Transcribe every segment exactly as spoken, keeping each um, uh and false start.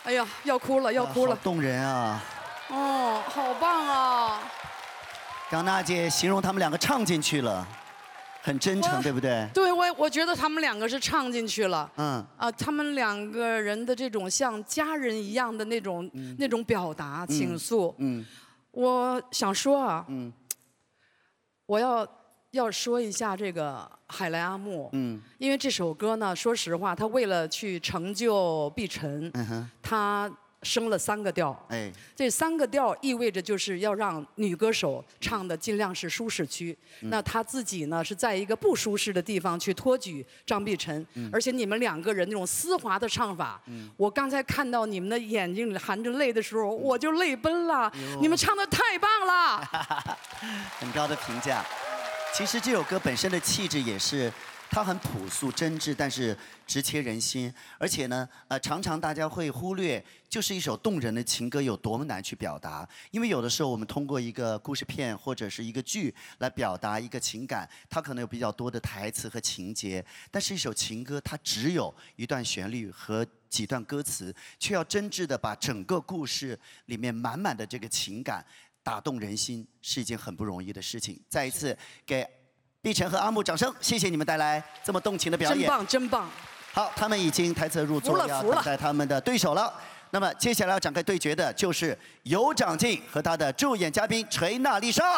哎呀，要哭了，要哭了， 好动人啊！ 哦，好棒啊！ 刚娜姐形容他们两个唱进去了，很真诚，对不对？ 对，我我觉得他们两个是唱进去了。 嗯。 啊，他们两个人的这种像家人一样的那种、嗯、那种表达、倾诉。嗯。嗯我想说啊。嗯。我要要说一下这个海莱阿木。嗯。因为这首歌呢，说实话，他为了去成就碧晨，嗯哼，他。升了三个调，哎，这三个调意味着就是要让女歌手唱的尽量是舒适区。嗯、那她自己呢是在一个不舒适的地方去托举张碧晨，嗯、而且你们两个人那种丝滑的唱法，嗯、我刚才看到你们的眼睛里含着泪的时候，嗯、我就泪奔了。你们唱的太棒了， 很高的评价。其实这首歌本身的气质也是。它很朴素真挚，但是直切人心。而且呢，呃，常常大家会忽略，就是一首动人的情歌有多么难去表达。因为有的时候我们通过一个故事片或者是一个剧来表达一个情感，它可能有比较多的台词和情节。但是一首情歌，它只有一段旋律和几段歌词，却要真挚的把整个故事里面满满的这个情感打动人心，是一件很不容易的事情。再一次给。碧晨和阿木，掌声！谢谢你们带来这么动情的表演， 真棒，真棒！ 好，他们已经台词入座，要等待他们的对手了。那么接下来要展开对决的就是尤长靖和他的助演嘉宾锤娜丽莎。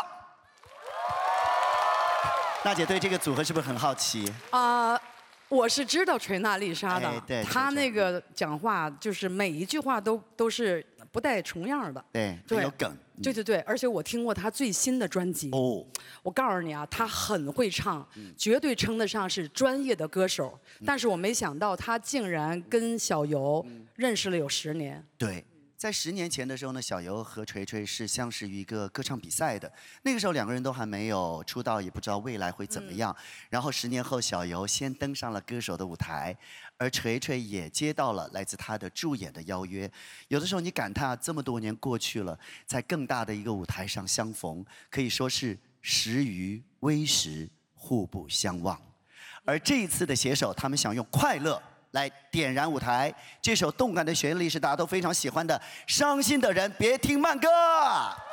娜姐对这个组合是不是很好奇？啊、呃， 我是知道锤娜丽莎的，哎、对，她那个讲话就是每一句话都都是不带重样的， 对，很有梗。 对对对，而且我听过他最新的专辑。哦，我告诉你啊，他很会唱，嗯、绝对称得上是专业的歌手。嗯、但是我没想到他竟然跟小游认识了有十年。 对。在十年前的时候呢，小游和锤锤是相识于一个歌唱比赛的。那个时候两个人都还没有出道，也不知道未来会怎么样。嗯、然后十年后，小游先登上了歌手的舞台，而锤锤也接到了来自他的助演的邀约。有的时候你感叹，这么多年过去了，在更大的一个舞台上相逢，可以说是时余微时，互不相忘。而这一次的携手，他们想用快乐来点燃舞台，这首动感的旋律是大家都非常喜欢的。伤心的人别听慢歌。